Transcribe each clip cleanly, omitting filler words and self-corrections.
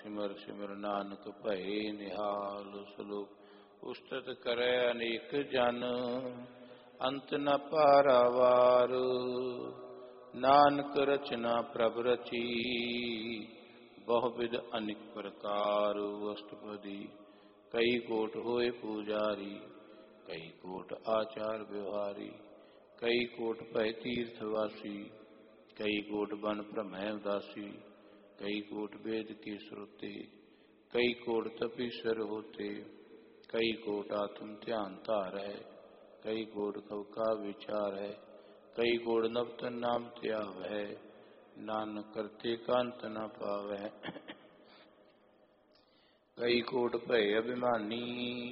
सिमर सिमर नानक भये निहाल। श्लोक उस्तत करे अनेक जन अंत न पारावार। नानक रचना प्रभ रची बहुविध अनेक प्रकार। अष्टपदी कई कोट होए पुजारी कई कोट आचार व्यवहारी। कई कोट भय तीर्थवासी कई कोट बन भ्रमय उदासी। कई कोट वेद के श्रोते कई कोट तपीश्वर होते। कई कोट आत्म ध्यान धार है कई कोट कव का विचार है। कई कोट नवतन नाम त्याग है नानक करते कांत न पावै। कई कोट भय अभिमानी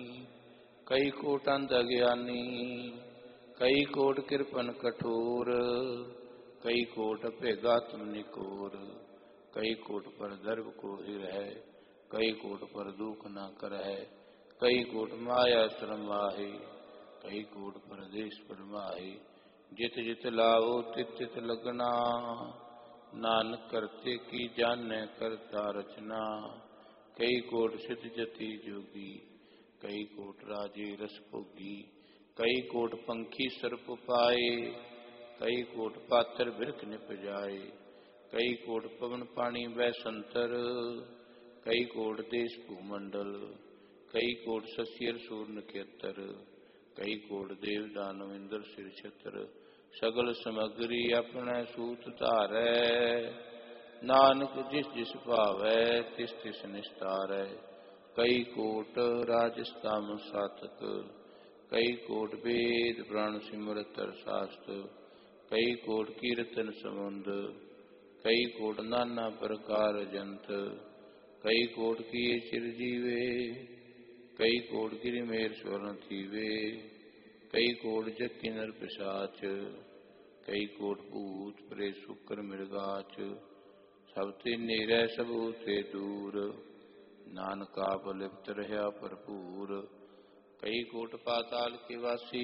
कई कोट अंध अज्ञानी। कई कोट कृपन कठोर कई कोट भेगात्म निकोर। कई कोट पर दर्भ को हिर है कई कोट पर दुख न कर है। कई कोट माया श्रम आहे कई कोट परदेश पर माहे। जित जित लाओ तित तित लगना नानक करते की जाने करता रचना। कई कोट सिद्ध जति जोगी कई कोट राजे रस भोगी। कई कोट पंखी सर्प पाए कई कोट पात्र बिरख निप जाए। कई कोट पवन पानी वैसंतर कई कोट देश भूमंडल। कई कोट सस्यर सूर नक्षत्र कई कोट देव दानव इंद्र सिर छत्र। सगल समग्री अपने सूत धारै नानक जिस जिस भावै तिस तिस निस्तारै। कई कोट राजस्ताम सातक कई कोट वेद पुराण सिमरत शास्त्र। कई कोट कीर्तन समुंद कई कोट नाना प्रकार जंत। कई कोट किए चिरजीवे कई कोट गिरि मेर स्वर्ण थीवे। कई कोट जक्की नर पिशाच कई कोट भूत प्रेत शुक्र मृगाच। सब ते नेरै सब ते दूर नानक आप लिप्त रहा भरपूर। कई कोट पाताल के वासी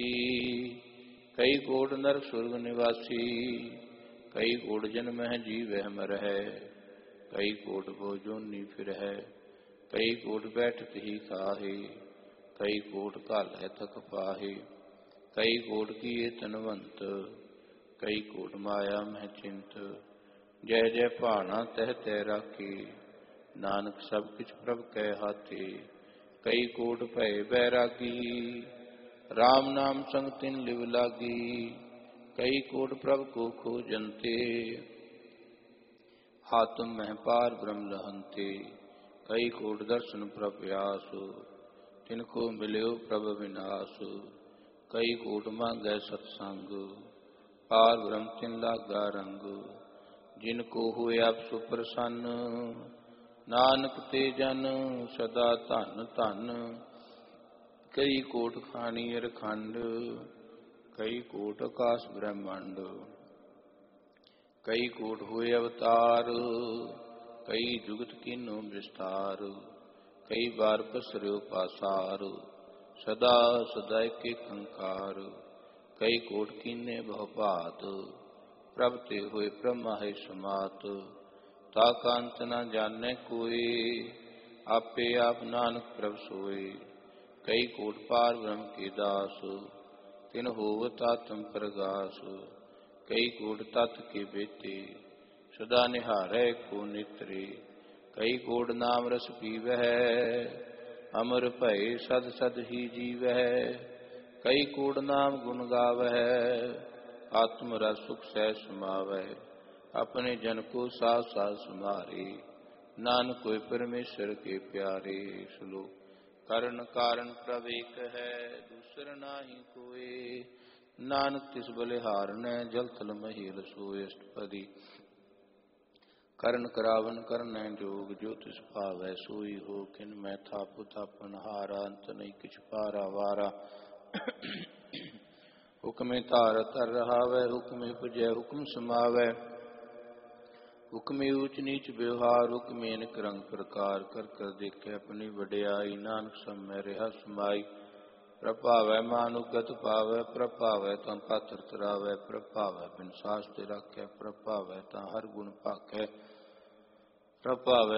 कई कोट नरक स्वर्ग निवासी। कई कोट जन्म है जीव मर है कई कोट भोजोनी फिर है। कई कोट बैठत ही खाहे कई कोट काल है थक पाहे। कई कोट किए तनवंत कई कोट माया में चिंत। जय जय भाना तह तह राखे नानक सब किछ प्रभ कै हाथे। कई कोट भय बैरागी राम नाम संग तिन लिव लागी। कई कोट प्रभ को खोजंते आत्म मह पार ब्रह्म लहंते। कई कोट दर्शन प्रभ व्यास तिनको मिल्यो प्रभ विनाश। कई कोट मांगै सत्संग पार ब्रह्म तिन लागा रंग। जिनको हुए आप सुप्रसन्न नानक ते जन सदा धन धन। कई कोट खानी अरखंड कई कोट आकाश ब्रह्मांड। कई कोट हुए अवतार कई जुगत कीनो विस्तार। कई बार पसर्यो पासार सदा सदा के कंकार। कई कोट कीने बहुभात प्रभ ते हुए ब्रह्मा है समात। ताका अंत न जाने कोई आपे आप नानक प्रभ सोए। कई कोट पार ब्रह्म के दास तिन होवत आत्म प्रगास। कई कोट तत् के बेटे सदा निहारै को नेत्रे। कई कोट नाम रस पीवै अमर भय सद सद ही जीवै। कई कोट नाम गुण गावै आत्म रस सुख सह समावै। अपने जन को साथ साथ संभारे नानक कोई परमेश्वर के प्यारे। श्लोक करण कारण प्रभ एक है दूसर नाही कोई। नानक तिस बलिहार ने जल थल महील सोय। अष्टपदी करण करावन करनै जोग जो तिस भावै सोई हो। किन मैं थाप थापन हारा अंत नहीं किछ पारा वारा। हुक्मे धार तर रहावै हुक्मे पुजै हुक्म समावै। हुक्मे ऊच नीच व्यवहार हुक्मे अनेक रंग प्रकार। कर कर देखे अपनी वड्याई नानक सब में रहा समाई। प्रभावै मानुगत पावै प्रभावै तं पात्र तरावै। प्रभावै बिन सास ते राखै प्रभावै तं हर गुण भाखै। प्रभावै